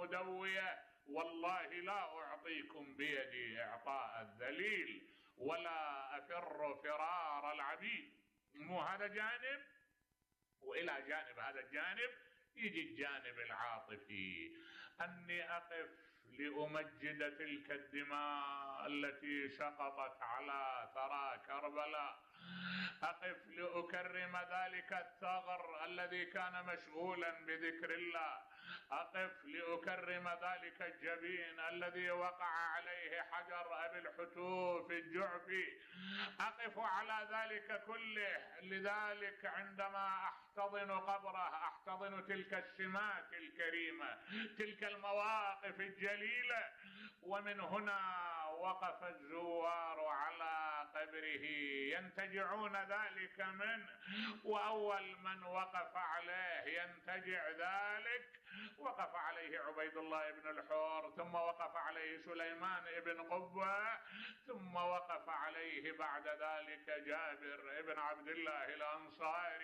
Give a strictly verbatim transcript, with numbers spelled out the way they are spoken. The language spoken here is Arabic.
مدوية: والله لا أعطيكم بيدي إعطاء الذليل ولا أفر فرار العبيد. مو هذا جانب، وإلى جانب هذا الجانب يجي الجانب العاطفي، أني أقف لأمجد تلك الدماء التي سقطت على ثرى كربلاء، أقف لأكرم ذلك الثغر الذي كان مشغولا بذكر الله، أقف لأكرم ذلك الجبين الذي وقع عليه حجر أبي الحتوف الجعفي، أقف على ذلك كله. لذلك عندما أحتضن قبره أحتضن تلك السمات الكريمة، تلك المواقف الجليلة. ومن هنا وقف الزوار على قبره ينتجعون ذلك منه، وأول من وقف عليه ينتجع ذلك وقف عليه عبيد الله بن الحور، ثم وقف عليه سليمان بن قبة، ثم وقف عليه بعد ذلك جابر بن عبد الله الأنصاري.